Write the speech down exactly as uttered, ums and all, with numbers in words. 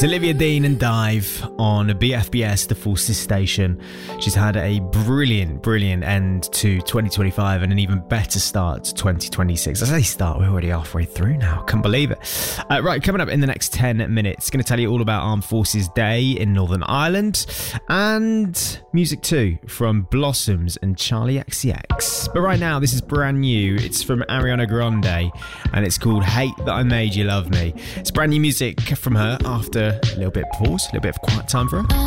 It's Olivia Dean and Dive on B F B S, the Forces station. She's had a brilliant, brilliant end to twenty twenty-five and an even better start to twenty twenty-six. I say start, we're already halfway through now. Can't believe it. Uh, right, coming up in the next ten minutes, going to tell you all about Armed Forces Day in Northern Ireland and music too from Blossoms and Charlie X C X. But right now, this is brand new. It's from Ariana Grande and it's called Hate That I Made You Love Me. It's brand new music from her after a little bit of pause, a little bit of quiet time for her.